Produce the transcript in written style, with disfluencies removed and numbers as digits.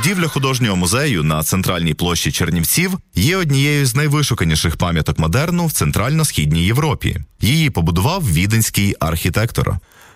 Будівля художнього музею на центральній площі Чернівців є однією з найвишуканіших пам'яток модерну в Центрально-Східній Європі. Її побудував віденський архітектор.